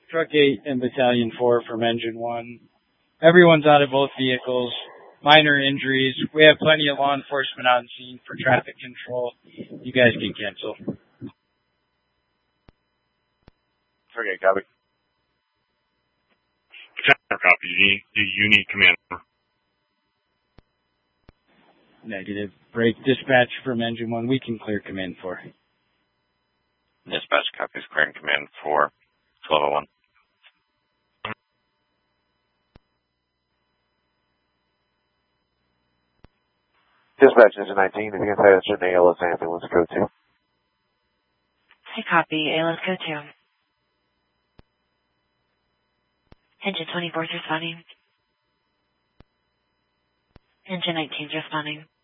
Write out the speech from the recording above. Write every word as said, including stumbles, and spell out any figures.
Truck eight and Battalion four from Engine one. Everyone's out of both vehicles. Minor injuries. We have plenty of law enforcement on scene for traffic control. You guys can cancel. Okay, copy. Copy. Do you need command? Negative. Break dispatch from Engine one. We can clear command four. Dispatch copies clearing command for twelve oh one. Dispatch Engine nineteen, if you can say that's your A L S ambulance go to. Hey, copy. A L S go to. Engine twenty-four is responding. Engine nineteen is responding.